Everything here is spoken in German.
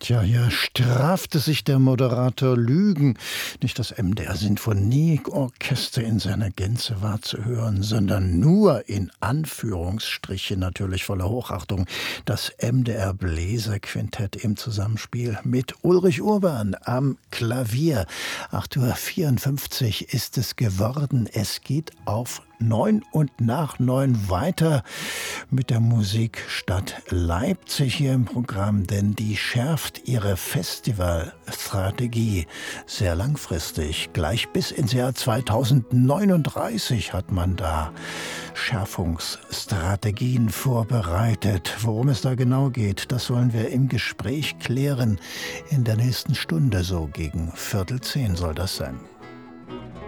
Tja, hier strafte sich der Moderator Lügen. Nicht das MDR Sinfonieorchester in seiner Gänze war zu hören, sondern nur in Anführungsstrichen, natürlich voller Hochachtung, das MDR Bläserquintett im Zusammenspiel mit Ulrich Urban am Klavier. 8:54 Uhr ist es geworden. Es geht auf 9 und nach 9 weiter mit der Musikstadt Leipzig hier im Programm, denn die schärft ihre Festivalstrategie sehr langfristig. Gleich bis ins Jahr 2039 hat man da Schärfungsstrategien vorbereitet. Worum es da genau geht, das wollen wir im Gespräch klären. In der nächsten Stunde, so gegen 9:45 soll das sein.